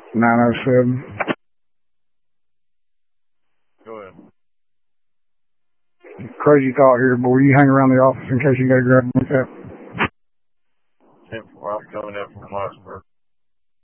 907. Go ahead. Crazy thought here, but will you hang around the office in case you got to grab me that? 10-4, I'm coming in from Wattsburg.